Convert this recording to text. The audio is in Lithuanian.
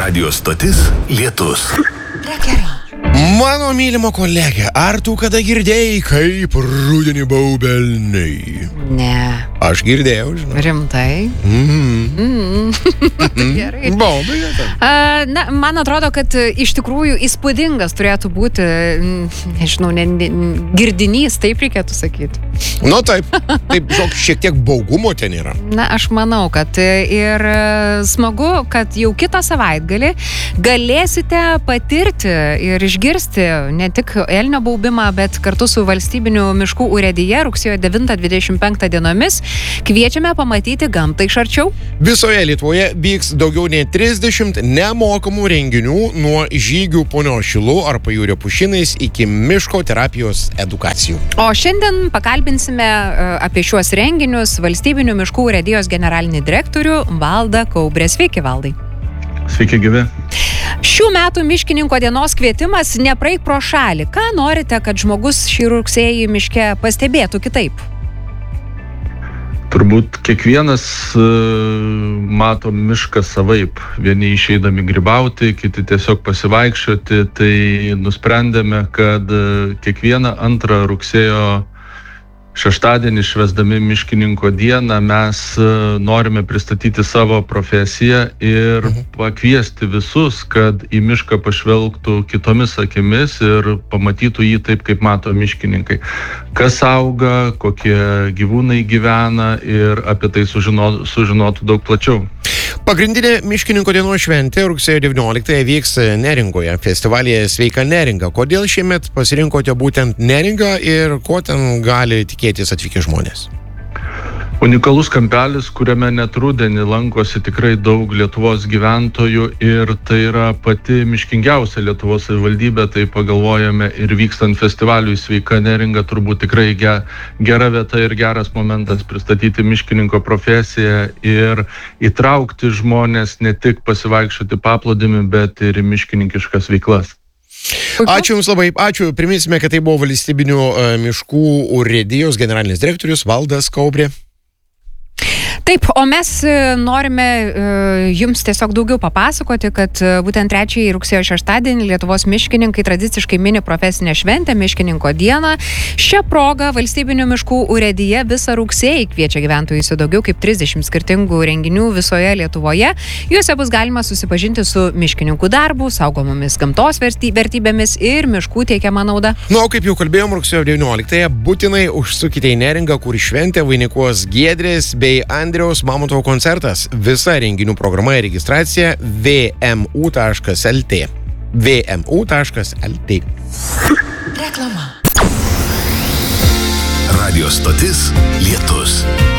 Radio stotis Lietus. Mano mylimo kolegė, ar tu kada girdėjai, kaip rudenį baubelniai? Ne. Aš girdėjau, žinau. Rimtai? Gerai. Baubelė. Na, man atrodo, kad iš tikrųjų įspūdingas turėtų būti, nežinau, girdinys, taip reikėtų sakyti. Nu taip, žinok, šiek tiek baugumo ten yra. Na, aš manau, kad ir smagu, kad jau kitą savaitgalį galėsite patirti ir išgirsti ne tik elnio baubimą, bet kartu su valstybiniu miškų urėdija rugsėjo 9-25 dienomis kviečiame pamatyti gamtą iš arčiau. Visoje Lietuvoje vyks daugiau nei 30 nemokamų renginių nuo žygių Punios Šilu ar Pajūrio pušynais iki miško terapijos edukacijų. O šiandien pakalbinsime apie šiuos renginius valstybinių miškų urėdijos generalinį direktorių Valdą Kaubrę. Sveiki, Valdai. Sveiki, gyvi. Šių metų miškininko dienos kvietimas nepraeik pro šalį. Ką norite, kad žmogus šį rugsėjį miške pastebėtų kitaip? Turbūt kiekvienas mato mišką savaip. Vieni išeidami grybauti, kiti tiesiog pasivaikščioti. Tai nusprendėme, kad kiekvieną antrą rugsėjo šeštadienį švęsdami miškininko dieną mes norime pristatyti savo profesiją ir pakviesti visus, kad į mišką pažvelgtų kitomis akimis ir pamatytų jį taip, kaip mato miškininkai. Kas auga, kokie gyvūnai gyvena ir apie tai sužinotų daug plačiau. Pagrindinė miškininko dienos šventė rugsėjo 19 vyks Neringoje, festivalyje Sveika Neringa. Kodėl šiemet pasirinkote būtent Neringą ir ko ten gali tikėtis atvykę žmonės? Unikalus kampelis, kuriame net rudenį lankosi tikrai daug Lietuvos gyventojų ir tai yra pati miškingiausia Lietuvos savivaldybė, tai pagalvojame ir vykstant festivaliui Sveika Neringa turbūt tikrai gera vieta ir geras momentas pristatyti miškininko profesiją ir įtraukti žmonės ne tik pasivaikščioti paplūdimį, bet ir į miškininkiškas veiklas. Ačiū Jums labai, ačiū. Priminsime, kad tai buvo valstybinių miškų urėdijos generalinis direktorius Valdas Kaubrė. Taip, o mes norime jums tiesiog daugiau papasakoti, kad būtent 3 rugsėjo šeštadienį Lietuvos miškininkai tradiciškai mini profesinę šventę miškininko dieną. Šią progą valstybinių miškų urėdija visą rugsėjį kviečia gyventojus į daugiau kaip 30 skirtingų renginių visoje Lietuvoje. Juose bus galima susipažinti su miškininkų darbu, saugomomis gamtos vertybėmis ir miškų teikiama nauda. O kaip jau kalbėjom, rugsėjo 19-ąją būtinai užsukite į Neringą, kur šventę vainikuos Giedrės bei Andriaus Mamontovo koncertas. Visa renginių programa ir registracija vmu.lt. vmu.lt. Reklama. Radio stotis Lietus.